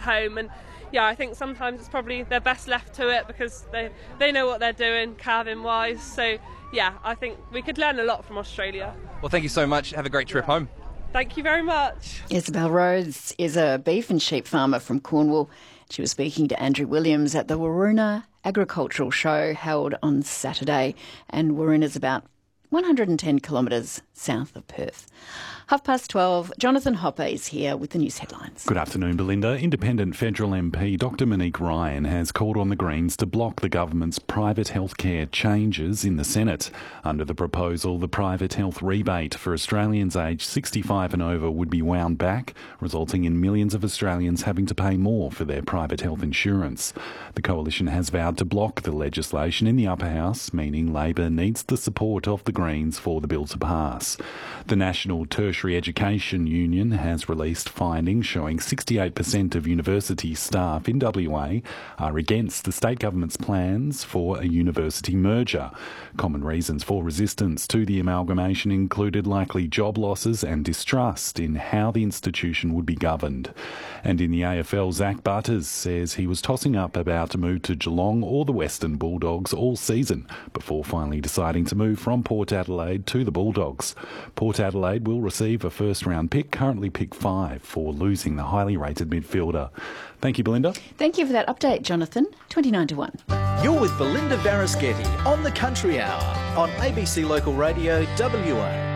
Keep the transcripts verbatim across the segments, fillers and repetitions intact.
home. And yeah, I think sometimes it's probably they're best left to it because they, they know what they're doing calving wise. So yeah, I think we could learn a lot from Australia. Well, thank you so much. Have a great trip home. Thank you very much. Isabel Rhodes is a beef and sheep farmer from Cornwall. She was speaking to Andrew Williams at the Waroona Agricultural Show held on Saturday, and Waroona's about one hundred ten kilometres south of Perth. Half past twelve, Jonathan Hopper is here with the news headlines. Good afternoon, Belinda. Independent federal M P Doctor Monique Ryan has called on the Greens to block the government's private healthcare changes in the Senate. Under the proposal, the private health rebate for Australians aged sixty-five and over would be wound back, resulting in millions of Australians having to pay more for their private health insurance. The Coalition has vowed to block the legislation in the upper house, meaning Labor needs the support of the Greens for the bill to pass. The National Tertiary Education Union has released findings showing sixty-eight percent of university staff in W A are against the state government's plans for a university merger. Common reasons for resistance to the amalgamation included likely job losses and distrust in how the institution would be governed. And in the A F L, Zach Butters says he was tossing up about to move to Geelong or the Western Bulldogs all season before finally deciding to move from Port Adelaide to the Bulldogs. Port Adelaide will receive a first-round pick, currently pick five, for losing the highly rated midfielder. Thank you, Belinda. Thank you for that update, Jonathan. twenty-nine to one. You're with Belinda Varasketti on the Country Hour on A B C Local Radio W A.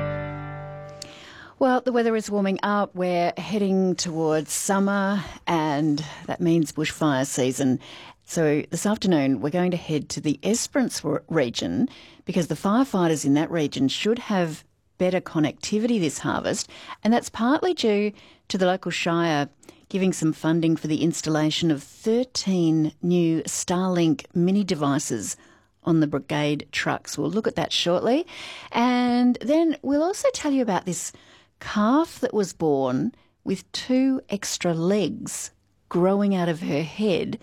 Well, the weather is warming up. We're heading towards summer, and that means bushfire season. So this afternoon, we're going to head to the Esperance region because the firefighters in that region should have better connectivity this harvest, and that's partly due to the local shire giving some funding for the installation of thirteen new Starlink mini devices on the brigade trucks. We'll look at that shortly. And then we'll also tell you about this calf that was born with two extra legs growing out of her head.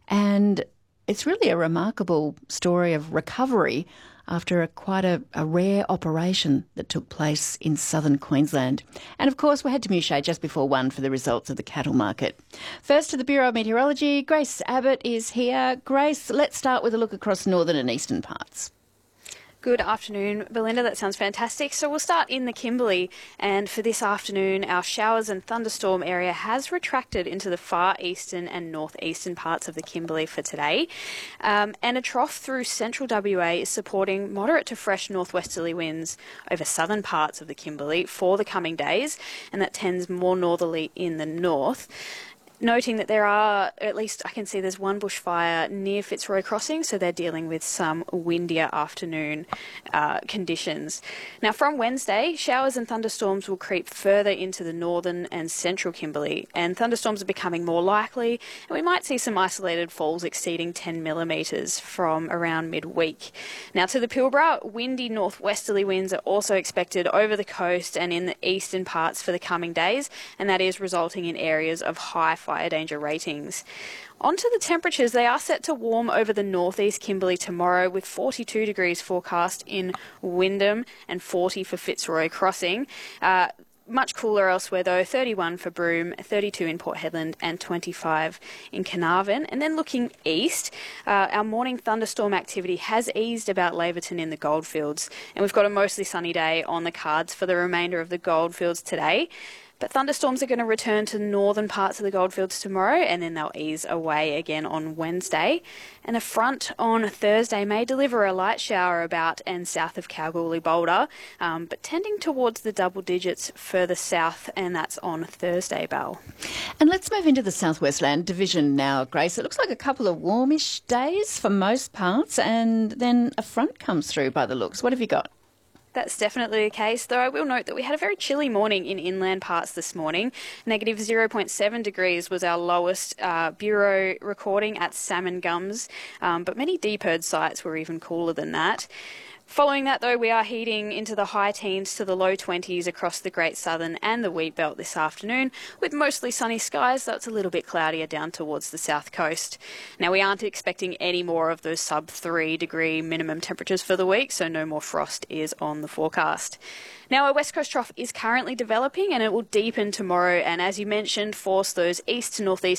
And it's really a remarkable story of recovery after a quite a, a rare operation that took place in southern Queensland. And of course, we had to Mouchet just before one for the results of the cattle market. First to the Bureau of Meteorology, Grace Abbott is here. Grace, let's start with a look across northern and eastern parts. Good afternoon, Belinda. That sounds fantastic. So we'll start in the Kimberley, and for this afternoon, our showers and thunderstorm area has retracted into the far eastern and northeastern parts of the Kimberley for today. Um, and a trough through central W A is supporting moderate to fresh northwesterly winds over southern parts of the Kimberley for the coming days, and that tends more northerly in the north. Noting that there are, at least I can see there's one bushfire near Fitzroy Crossing, so they're dealing with some windier afternoon uh, conditions. Now from Wednesday, showers and thunderstorms will creep further into the northern and central Kimberley, and thunderstorms are becoming more likely, and we might see some isolated falls exceeding ten millimetres from around midweek. Now to the Pilbara, windy northwesterly winds are also expected over the coast and in the eastern parts for the coming days, and that is resulting in areas of high fire danger ratings. Onto the temperatures, they are set to warm over the northeast Kimberley tomorrow with forty-two degrees forecast in Wyndham and forty for Fitzroy Crossing. Uh, much cooler elsewhere though, thirty-one for Broome, thirty-two in Port Hedland and twenty-five in Carnarvon. And then looking east, uh, our morning thunderstorm activity has eased about Laverton in the Goldfields, and we've got a mostly sunny day on the cards for the remainder of the Goldfields today. But thunderstorms are going to return to northern parts of the Goldfields tomorrow, and then they'll ease away again on Wednesday. And a front on Thursday may deliver a light shower about and south of Kalgoorlie-Boulder, um, but tending towards the double digits further south, and that's on Thursday, Belle. And let's move into the Southwest Land Division now, Grace. It looks like a couple of warmish days for most parts, and then a front comes through by the looks. What have you got? That's definitely the case, though I will note that we had a very chilly morning in inland parts this morning. Negative zero point seven degrees was our lowest uh, Bureau recording at Salmon Gums, um, but many deep herd sites were even cooler than that. Following that, though, we are heating into the high teens to the low twenties across the Great Southern and the Wheat Belt this afternoon, with mostly sunny skies, though it's a little bit cloudier down towards the south coast. Now, we aren't expecting any more of those sub three degree minimum temperatures for the week, so no more frost is on the forecast. Now, our West Coast trough is currently developing and it will deepen tomorrow, and as you mentioned, force those east to northeast